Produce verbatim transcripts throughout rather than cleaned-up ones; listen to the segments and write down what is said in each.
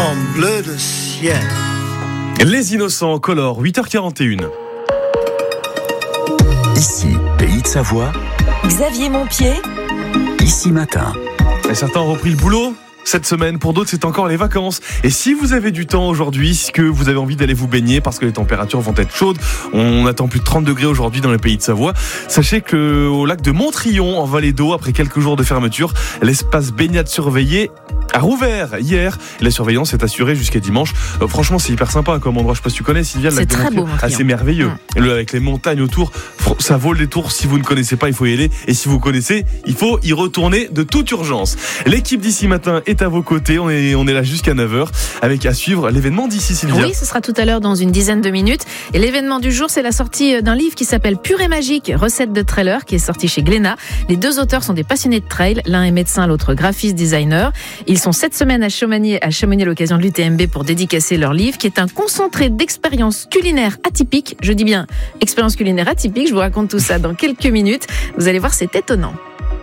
en bleu de ciel. Les Innocents, Color, huit heures quarante et une. Ici, Pays de Savoie. Xavier Montpied. Ici Matin. Et certains ont repris le boulot cette semaine, pour d'autres c'est encore les vacances. Et si vous avez du temps aujourd'hui, que vous avez envie d'aller vous baigner parce que les températures vont être chaudes, on attend plus de trente degrés aujourd'hui dans les Pays de Savoie, sachez que au lac de Montrion, en Vallée d'Eau, après quelques jours de fermeture, l'espace baignade surveillé a rouvert hier. La surveillance est assurée jusqu'à dimanche. Euh, franchement, c'est hyper sympa comme endroit. Je sais pas si tu connais, Sylvia. Le lac C'est de très Montrion. beau, Montrion. Ah, c'est merveilleux. Mmh. Le, avec les montagnes autour, ça vaut le détour. Si vous ne connaissez pas, il faut y aller. Et si vous connaissez, il faut y retourner de toute urgence. L'équipe d'Ici Matin est à vos côtés. On est, on est là jusqu'à neuf heures avec à suivre l'événement d'ici, Sylvia. Oui, ce sera tout à l'heure dans une dizaine de minutes. Et l'événement du jour, c'est la sortie d'un livre qui s'appelle Pur et Magique, recettes de trailer, qui est sorti chez Glénat. Les deux auteurs sont des passionnés de trail. L'un est médecin, l'autre graphiste designer. Ils sont cette semaine à Chamonix, à Chamonix à l'occasion de l'U T M B pour dédicacer leur livre, qui est un concentré d'expériences culinaires atypiques. Je dis bien expériences culinaires atypiques. Je vous raconte tout ça dans quelques minutes. Vous allez voir, c'est étonnant.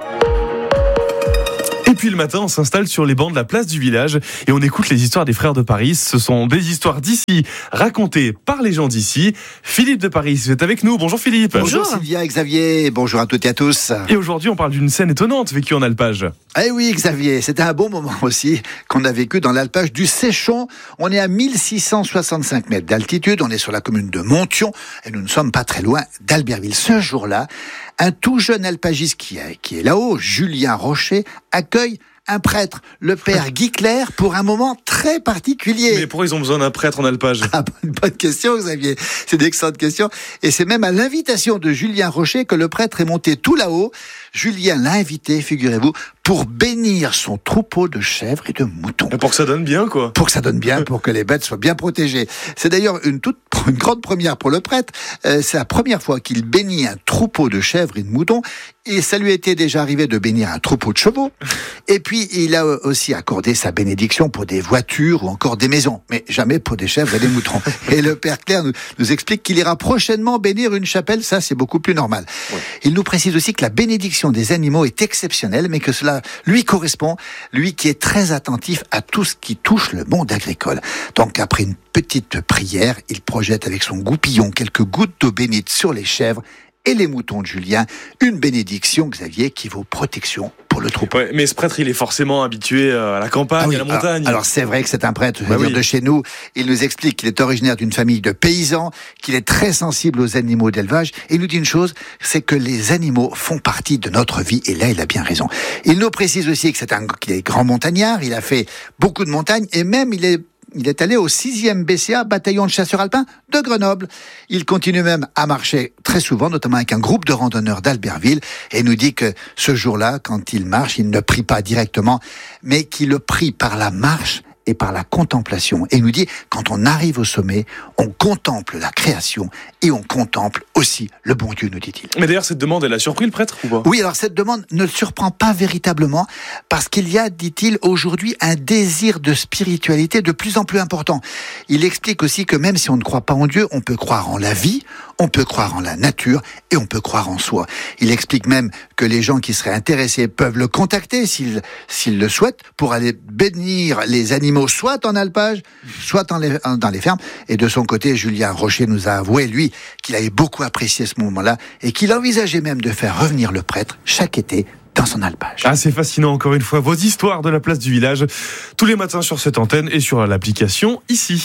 Et puis le matin, on s'installe sur les bancs de la place du village et on écoute les histoires des frères de Paris. Ce sont des histoires d'ici, racontées par les gens d'ici. Philippe de Paris, vous êtes avec nous. Bonjour Philippe. Bonjour Sylvia et Xavier, bonjour à toutes et à tous. Et aujourd'hui, on parle d'une scène étonnante vécue en alpage. Eh oui Xavier, c'était un bon moment aussi qu'on a vécu dans l'alpage du Séchon. On est à mille six cent soixante-cinq mètres d'altitude, on est sur la commune de Montion et nous ne sommes pas très loin d'Albertville. Ce jour-là, un tout jeune alpagiste qui est, qui est là-haut, Julien Rocher, accueille un prêtre, le père Guy Clair, pour un moment très particulier. Mais pourquoi ils ont besoin d'un prêtre en alpage ? Ah, une bonne question, Xavier. C'est une excellente question. Et c'est même à l'invitation de Julien Rocher que le prêtre est monté tout là-haut. Julien l'a invité, figurez-vous, pour bénir son troupeau de chèvres et de moutons. Et pour que ça donne bien, quoi. Pour que ça donne bien, pour que les bêtes soient bien protégées. C'est d'ailleurs une toute, une grande première pour le prêtre. Euh, c'est la première fois qu'il bénit un troupeau de chèvres et de moutons. Et ça lui était déjà arrivé de bénir un troupeau de chevaux. Et puis, il a aussi accordé sa bénédiction pour des voitures ou encore des maisons. Mais jamais pour des chèvres et des moutons. Et le père Clair nous, nous explique qu'il ira prochainement bénir une chapelle. Ça, c'est beaucoup plus normal. Ouais. Il nous précise aussi que la bénédiction des animaux est exceptionnelle, mais que cela lui correspond, lui qui est très attentif à tout ce qui touche le monde agricole. Donc, après une petite prière, il projette avec son goupillon quelques gouttes d'eau bénite sur les chèvres et les moutons de Julien, une bénédiction, Xavier, qui vaut protection pour le troupeau. Ouais, mais ce prêtre, il est forcément habitué à la campagne, ah oui, à la montagne. Alors, alors c'est vrai que c'est un prêtre, je veux bah dire, oui. de chez nous. Il nous explique qu'il est originaire d'une famille de paysans, qu'il est très sensible aux animaux d'élevage. Et il nous dit une chose, c'est que les animaux font partie de notre vie. Et là, il a bien raison. Il nous précise aussi que c'est un, qu'il est grand montagnard. Il a fait beaucoup de montagnes et même il est Il est allé au sixième B C A, bataillon de chasseurs alpins de Grenoble. Il continue même à marcher très souvent, notamment avec un groupe de randonneurs d'Albertville, et nous dit que ce jour-là, quand il marche, il ne prie pas directement, mais qu'il le prie par la marche et par la contemplation. Et il nous dit, quand on arrive au sommet, on contemple la création et on contemple aussi le bon Dieu, nous dit-il. Mais d'ailleurs, cette demande, elle a surpris le prêtre ou pas ? Oui, alors cette demande ne le surprend pas véritablement parce qu'il y a, dit-il, aujourd'hui un désir de spiritualité de plus en plus important. Il explique aussi que même si on ne croit pas en Dieu, on peut croire en la vie, on peut croire en la nature et on peut croire en soi. Il explique même que les gens qui seraient intéressés peuvent le contacter s'ils, s'ils le souhaitent pour aller bénir les animaux soit en alpage, soit dans les, dans les fermes. Et de son côté, Julien Rocher nous a avoué, lui, qu'il avait beaucoup apprécié ce moment-là et qu'il envisageait même de faire revenir le prêtre chaque été dans son alpage. Ah, c'est fascinant, encore une fois, vos histoires de la place du village, tous les matins sur cette antenne et sur l'application ici.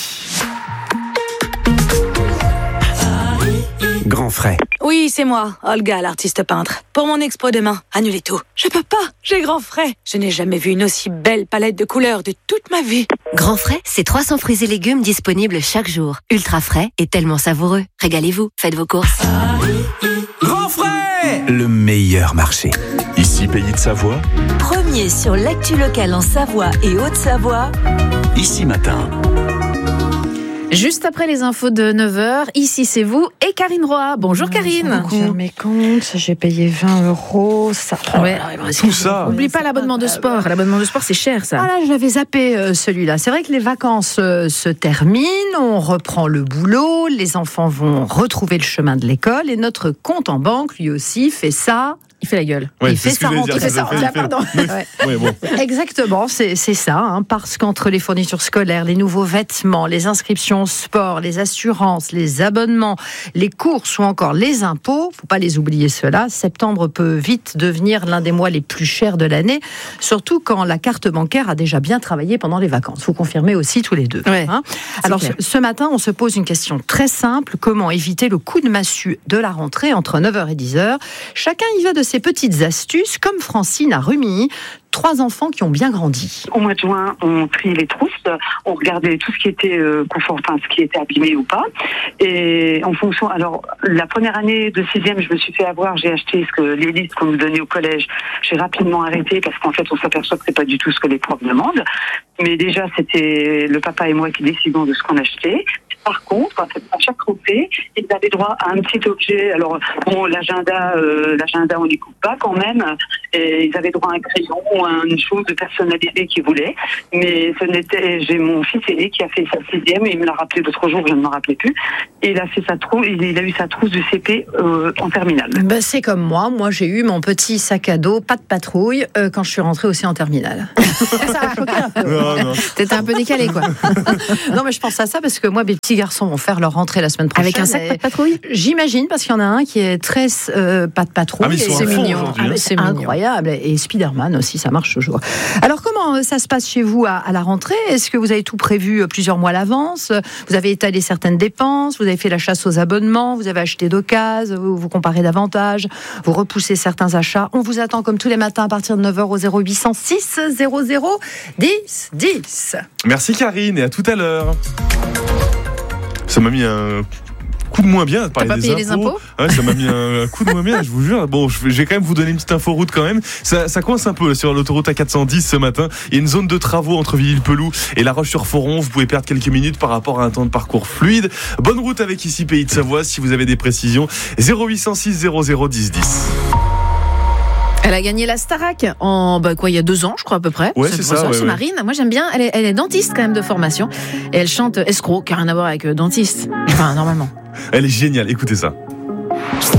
Grand frais. Oui, c'est moi, Olga, l'artiste peintre. Pour mon expo demain, annulez tout. Je peux pas, j'ai grand frais. Je n'ai jamais vu une aussi belle palette de couleurs de toute ma vie. Grand frais, c'est trois cents fruits et légumes disponibles chaque jour. Ultra frais et tellement savoureux. Régalez-vous, faites vos courses. Grand frais, le meilleur marché. Ici, Pays de Savoie. Premier sur l'actu locale en Savoie et Haute-Savoie. Ici Matin. Juste après les infos de neuf heures, ici c'est vous et Karine Roy. Bonjour Karine. Faire mes comptes, j'ai payé vingt euros. Ça... Ouais. Tout ça. N'oublie pas l'abonnement de sport. L'abonnement de sport, c'est cher, ça. Ah là, je l'avais zappé euh, celui-là. C'est vrai que les vacances euh, se terminent, on reprend le boulot, les enfants vont retrouver le chemin de l'école et notre compte en banque, lui aussi, fait ça. Il fait la gueule. Ouais, il c'est fait ce que sa j'allais rentrée. dire, Il fait ça sa fait- rentrée, il fait- pardon. Ouais. Ouais, bon. Exactement, c'est c'est ça, hein, parce qu'entre les fournitures scolaires, les nouveaux vêtements, les inscriptions au sport, les assurances, les abonnements, les courses ou encore les impôts, faut pas les oublier ceux-là, septembre peut vite devenir l'un des mois les plus chers de l'année, surtout quand la carte bancaire a déjà bien travaillé pendant les vacances. Vous confirmez aussi tous les deux. Ouais, hein. Alors ce, clair. ce matin, on se pose une question très simple, comment éviter le coup de massue de la rentrée entre neuf heures et dix heures. Chacun y va de ses petites astuces, comme Francine à Rumilly, trois enfants qui ont bien grandi. Au mois de juin, on triait les trousses, on regardait tout ce qui était euh, confort, enfin ce qui était abîmé ou pas. Et en fonction, alors la première année de sixième, je me suis fait avoir, j'ai acheté ce que les listes qu'on nous donnait au collège. J'ai rapidement arrêté parce qu'en fait, on s'aperçoit que c'est pas du tout ce que les profs demandent. Mais déjà, c'était le papa et moi qui décidons de ce qu'on achetait. Par contre, à chaque rentrée, ils avaient droit à un petit objet. Alors, bon, l'agenda, euh, l'agenda, on n'y coupe pas quand même. Et ils avaient droit à un crayon ou à une chose de personnalisée qu'ils voulaient. Mais ce n'était, j'ai mon fils aîné qui a fait sa sixième et il me l'a rappelé l'autre jour, je ne m'en rappelais plus. Et il a fait sa trousse, il a eu sa trousse de C P euh, en terminale. Ben, c'est comme moi. Moi, j'ai eu mon petit sac à dos, pas de patrouille, euh, quand je suis rentrée aussi en terminale. Ça m'a choqué un peu. Non, non. T'étais un peu décalé, quoi. Non, mais je pense à ça parce que moi, mes petits garçons vont faire leur rentrée la semaine prochaine. Avec un sac, et pas de patrouille. J'imagine, parce qu'il y en a un qui est très euh, pas de patrouille. Ah, mais ils sont et à c'est fond mignon. aujourd'hui, Ah, hein. mais C'est c'est mignon. incroyable. Et Spider-Man aussi, ça marche toujours. Alors, comment euh, ça se passe chez vous à, à la rentrée? Est-ce que vous avez tout prévu euh, plusieurs mois à l'avance? Vous avez étalé certaines dépenses? Vous avez fait la chasse aux abonnements? Vous avez acheté d'occasion? Vous, vous comparez davantage? Vous repoussez certains achats? On vous attend comme tous les matins à partir de neuf heures au zéro huit cent six zéro zéro dix dix. Merci Karine et à tout à l'heure. Ça m'a mis un coup de moins bien de parler T'as pas des payé les impôts Ouais, ça m'a mis un coup de moins bien, je vous jure. Bon, je vais, je vais quand même vous donner une petite info route quand même. Ça, ça coince un peu là, sur l'autoroute A quatre cent dix ce matin. Il y a une zone de travaux entre Villepelou et La Roche-sur-Foron. Vous pouvez perdre quelques minutes par rapport à un temps de parcours fluide. Bonne route avec ici Pays de Savoie. Si vous avez des précisions, zéro huit cent six zéro zéro dix dix. Elle a gagné la Starac en bah quoi il y a deux ans je crois à peu près. Ouais, c'est ça, ouais, c'est ouais. Marine. Moi j'aime bien. Elle est, elle est dentiste quand même de formation et elle chante escroc qui a rien à voir avec euh, dentiste. Enfin normalement. Elle est géniale. Écoutez ça.